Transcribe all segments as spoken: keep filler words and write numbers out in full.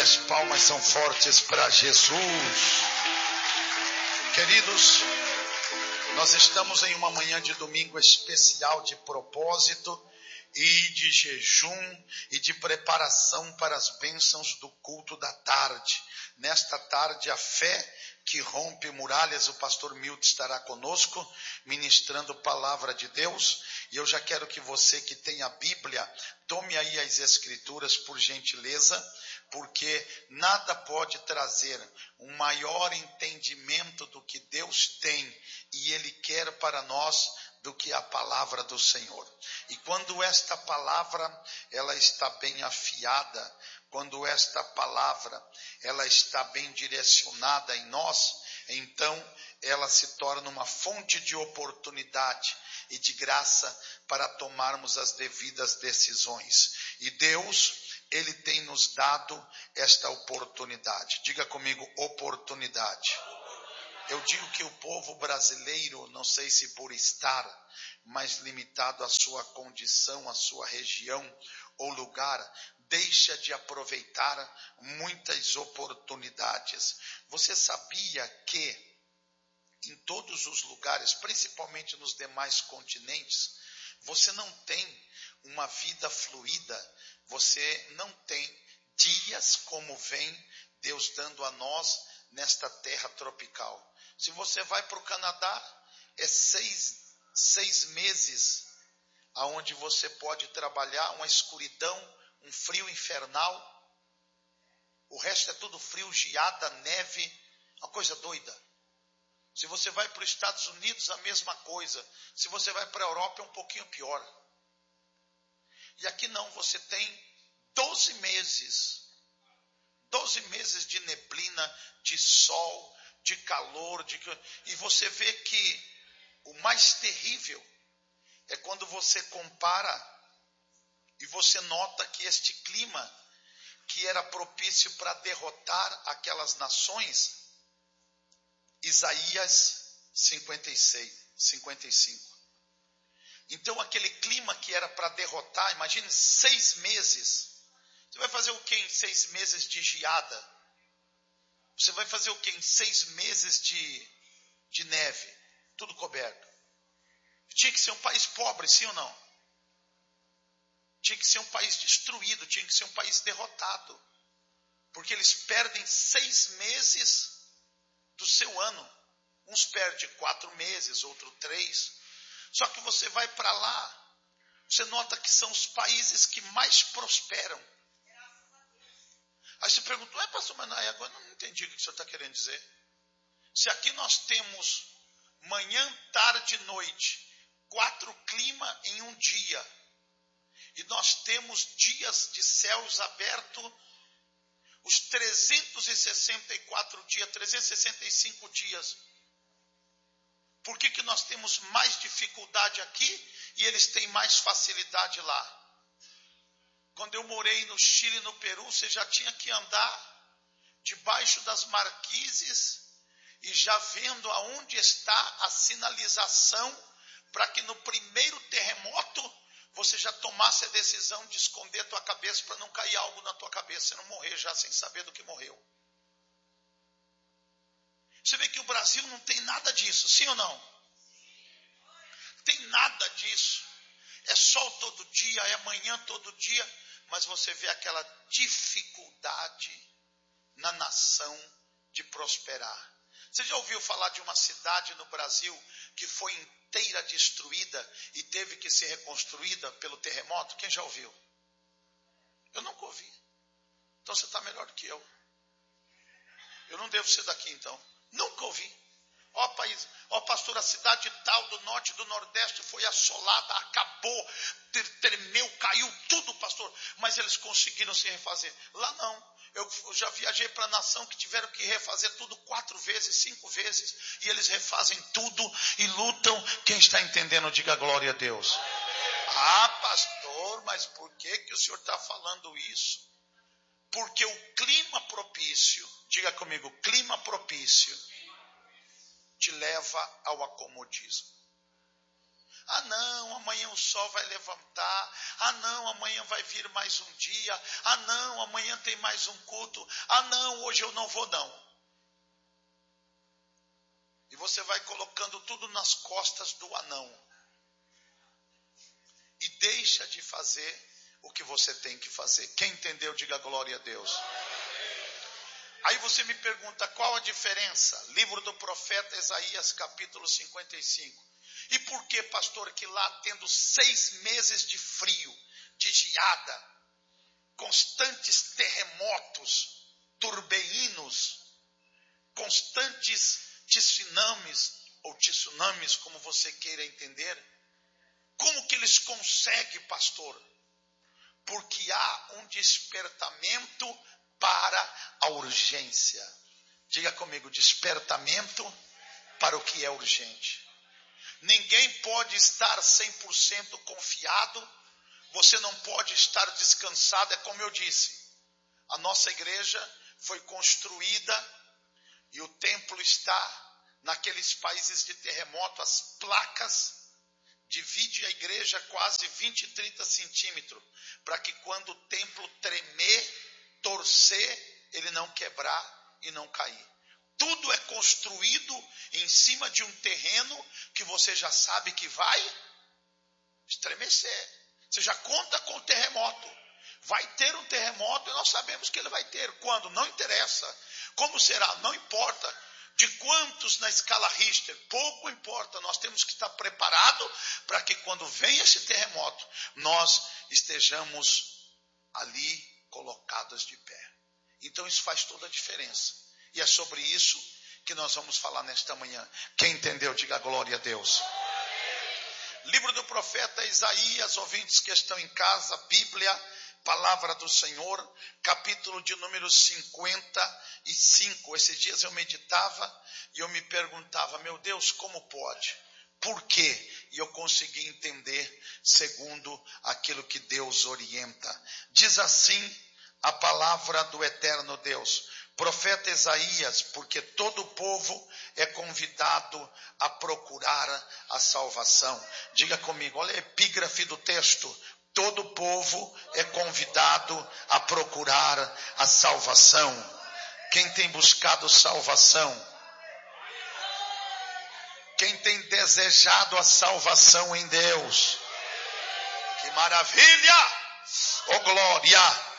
as palmas são fortes para Jesus. Queridos, nós estamos em uma manhã de domingo especial de propósito e de jejum e de preparação para as bênçãos do culto da tarde. Nesta tarde, a fé que rompe muralhas, o pastor Milton estará conosco, ministrando palavra de Deus. E eu já quero que você que tem a Bíblia, tome aí as Escrituras por gentileza, porque nada pode trazer um maior entendimento do que Deus tem e Ele quer para nós do que a palavra do Senhor. E quando esta palavra ela está bem afiada, quando esta palavra ela está bem direcionada em nós, então ela se torna uma fonte de oportunidade e de graça para tomarmos as devidas decisões. E Deus, Ele tem nos dado esta oportunidade. Diga comigo, oportunidade. Eu digo que o povo brasileiro, não sei se por estar mais limitado à sua condição, à sua região ou lugar, deixa de aproveitar muitas oportunidades. Você sabia que em todos os lugares, principalmente nos demais continentes, você não tem uma vida fluida, você não tem dias como vem Deus dando a nós nesta terra tropical. Se você vai para o Canadá, é seis, seis meses aonde você pode trabalhar, uma escuridão, um frio infernal. O resto é tudo frio, geada, neve, uma coisa doida. Se você vai para os Estados Unidos, a mesma coisa. Se você vai para a Europa, é um pouquinho pior. E aqui não, você tem doze meses. doze meses de neblina, de sol, de calor. De... E você vê que o mais terrível é quando você compara e você nota que este clima, que era propício para derrotar aquelas nações, Isaías cinquenta e seis, cinquenta e cinco. Então aquele clima que era para derrotar, imagine seis meses. Você vai fazer o que em seis meses de geada? Você vai fazer o que em seis meses de, de neve? Tudo coberto. Tinha que ser um país pobre, sim ou não? Tinha que ser um país destruído, tinha que ser um país derrotado. Porque eles perdem seis meses do seu ano. Uns perdem quatro meses, outro três. Só que você vai para lá, você nota que são os países que mais prosperam. Aí você pergunta, ué, pastor, mas agora eu não entendi o que o senhor está querendo dizer. Se aqui nós temos manhã, tarde e noite, quatro climas em um dia, e nós temos dias de céus abertos, os trezentos e sessenta e quatro dias, trezentos e sessenta e cinco dias. Por que que nós temos mais dificuldade aqui e eles têm mais facilidade lá? Quando eu morei no Chile e no Peru, você já tinha que andar debaixo das marquises e já vendo aonde está a sinalização para que no primeiro terremoto você já tomasse a decisão de esconder a tua cabeça para não cair algo na tua cabeça e não morrer já sem saber do que morreu. Você vê que o Brasil não tem nada disso, sim ou não? Tem nada disso. É sol todo dia, é manhã todo dia, mas você vê aquela dificuldade na nação de prosperar. Você já ouviu falar de uma cidade no Brasil que foi inteira destruída e teve que ser reconstruída pelo terremoto? Quem já ouviu? Eu nunca ouvi. Então você está melhor do que eu. Eu não devo ser daqui então. Nunca ouvi. Ó país, ó pastor, a cidade tal do norte e do nordeste foi assolada, acabou, tremeu, caiu tudo, pastor. Mas eles conseguiram se refazer. Lá não. Eu já viajei para a nação que tiveram que refazer tudo quatro vezes, cinco vezes. E eles refazem tudo e lutam. Quem está entendendo, diga glória a Deus. Ah, pastor, mas por que, que o senhor está falando isso? Porque o clima propício, diga comigo, clima propício, te leva ao acomodismo. Ah não, amanhã o sol vai levantar. Ah não, amanhã vai vir mais um dia. Ah não, amanhã tem mais um culto. Ah não, hoje eu não vou não. E você vai colocando tudo nas costas do anão. E deixa de fazer o que você tem que fazer. Quem entendeu, diga glória a Deus. Aí você me pergunta, qual a diferença? Livro do profeta Isaías, capítulo cinquenta e cinco. E por que, pastor, que lá tendo seis meses de frio, de geada, constantes terremotos, turbeinos, constantes tsunamis, ou tsunamis, como você queira entender, como que eles conseguem, pastor? Porque há um despertamento para a urgência. Diga comigo, despertamento para o que é urgente. Ninguém pode estar cem por cento confiado, você não pode estar descansado, é como eu disse. A nossa igreja foi construída e o templo está naqueles países de terremoto, as placas divide a igreja quase vinte, trinta centímetros, para que quando o templo tremer, torcer, ele não quebrar e não cair. Tudo é construído em cima de um terreno que você já sabe que vai estremecer. Você já conta com o terremoto. Vai ter um terremoto e nós sabemos que ele vai ter. Quando? Não interessa. Como será? Não importa. De quantos na escala Richter? Pouco importa. Nós temos que estar preparados para que quando vem esse terremoto, nós estejamos ali colocados de pé. Então isso faz toda a diferença. E é sobre isso que nós vamos falar nesta manhã. Quem entendeu, diga glória a Deus. Livro do profeta Isaías, ouvintes que estão em casa, Bíblia, Palavra do Senhor, capítulo de número cinquenta e cinco. Esses dias eu meditava e eu me perguntava, meu Deus, como pode? Por quê? E eu consegui entender segundo aquilo que Deus orienta. Diz assim a palavra do eterno Deus. Profeta Isaías, porque todo o povo é convidado a procurar a salvação. Diga comigo, olha a epígrafe do texto. Todo o povo é convidado a procurar a salvação. Quem tem buscado salvação? Quem tem desejado a salvação em Deus? Que maravilha! Oh glória!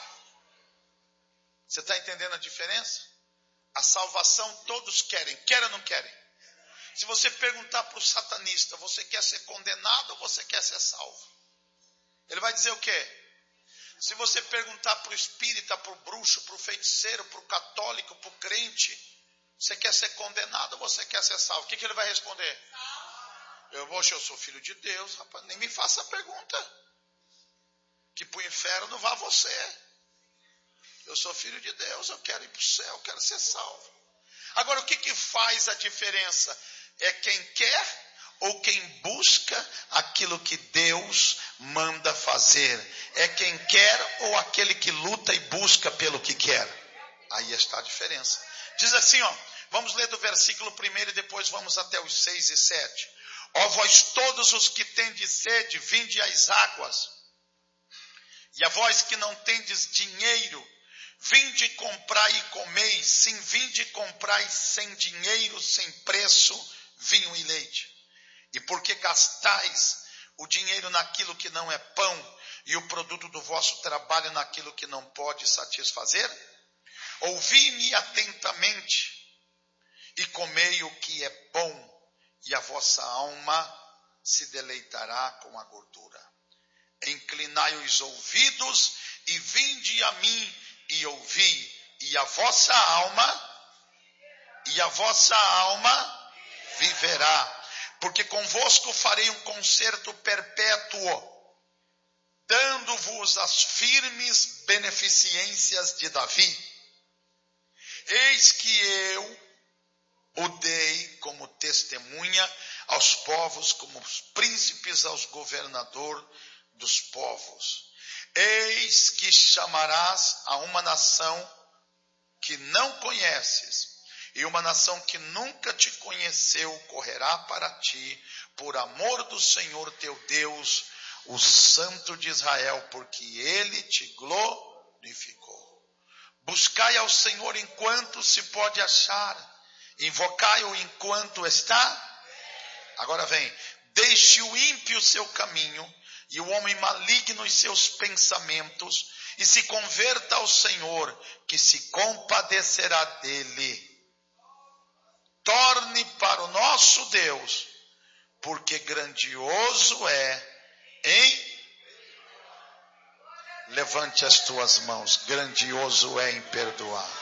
Você está entendendo a diferença? A salvação todos querem. Querem ou não querem? Se você perguntar para o satanista, você quer ser condenado ou você quer ser salvo? Ele vai dizer o quê? Se você perguntar para o espírita, para o bruxo, para o feiticeiro, para o católico, para o crente, você quer ser condenado ou você quer ser salvo? O que, que ele vai responder? Eu, poxa, eu sou filho de Deus, rapaz, nem me faça a pergunta. Que para o inferno vá você. Eu sou filho de Deus, eu quero ir para o céu, eu quero ser salvo. Agora, o que, que faz a diferença? É quem quer ou quem busca aquilo que Deus manda fazer? É quem quer ou aquele que luta e busca pelo que quer? Aí está a diferença. Diz assim, ó, vamos ler do versículo primeiro e depois vamos até os seis e sete. Ó vós todos os que tendes sede, vinde às águas. E a vós que não tendes dinheiro, vinde comprai e comei. Sim, vinde comprai sem dinheiro, sem preço, vinho e leite. E porque gastais o dinheiro naquilo que não é pão, e o produto do vosso trabalho naquilo que não pode satisfazer? Ouvi-me atentamente, e comei o que é bom, e a vossa alma se deleitará com a gordura. Inclinai os ouvidos, e vinde a mim, e ouvi, e a vossa alma, e a vossa alma viverá. Porque convosco farei um concerto perpétuo, dando-vos as firmes beneficências de Davi. Eis que eu o dei como testemunha aos povos, como os príncipes aos governadores dos povos. Eis que chamarás a uma nação que não conheces, e uma nação que nunca te conheceu correrá para ti, por amor do Senhor teu Deus, o Santo de Israel, porque ele te glorificou. Buscai ao Senhor enquanto se pode achar, invocai-o enquanto está. Agora vem, deixe o ímpio seu caminho, e o homem maligno os seus pensamentos, e se converta ao Senhor, que se compadecerá dele. Torne para o nosso Deus, porque grandioso é em... Levante as tuas mãos, grandioso é em perdoar.